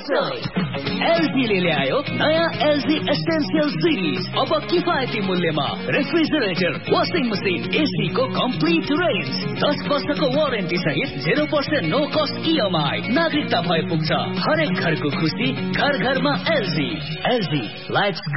LG ले ल्यायो नयाँ एलजी एसेन्शियल सिरिज। अब किफायती मूल्यमा रेफ्रिजरेटर, वाशिङ मसिन, एसी को कम्प्लिट रेन्ज, 10 वर्षको वारेन्टी सहित 0% नो कस्ट EMI। नागरिकता भए पुग्छ हरेक घरको खुसी, घर घरमा एलजी। LG lives